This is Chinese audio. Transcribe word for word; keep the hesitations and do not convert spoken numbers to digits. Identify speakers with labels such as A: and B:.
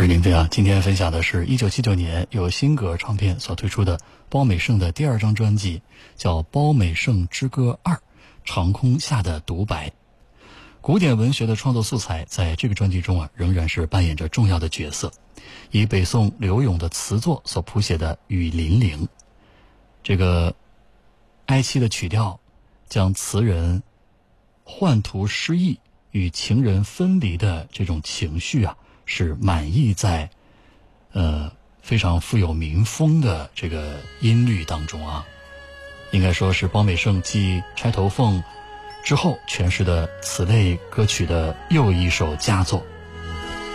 A: 我是林飞啊，今天分享的是一九七九年由新格唱片所推出的包美胜的第二张专辑，叫《包美胜之歌二：长空下的独白》。古典文学的创作素材在这个专辑中啊，仍然是扮演着重要的角色。以北宋柳永的词作所谱写的《雨霖铃》，这个哀凄的曲调，将词人宦途失意与情人分离的这种情绪啊，是满溢在呃非常富有民风的这个音律当中啊。应该说是包美胜继《钗头凤》之后诠释的此类歌曲的又一首佳作。